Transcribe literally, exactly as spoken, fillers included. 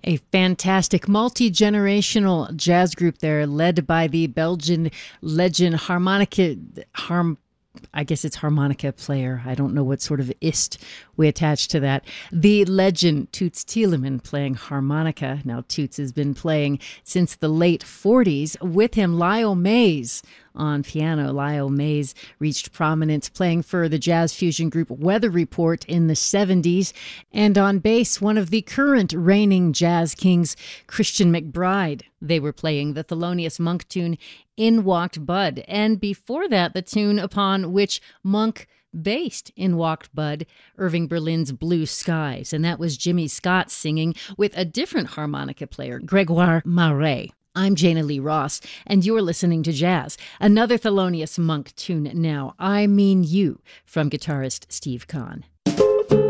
A fantastic multi-generational jazz group there, led by the Belgian legend harmonica, harm, I guess it's harmonica player. I don't know what sort of ist we attach to that. The legend Toots Thielemans playing harmonica. Now, Toots has been playing since the late forties. With him, Lyle Mays on piano. Lyle Mays reached prominence playing for the jazz fusion group Weather Report in the seventies. And on bass, one of the current reigning jazz kings, Christian McBride. They were playing the Thelonious Monk tune, In Walked Bud. And before that, the tune upon which Monk based In Walked Bud, Irving Berlin's Blue Skies. And that was Jimmy Scott singing with a different harmonica player, Gregoire Marais. I'm Jana Lee Ross, and you're listening to Jazz, another Thelonious Monk tune now, I Mean You, from guitarist Steve Kahn.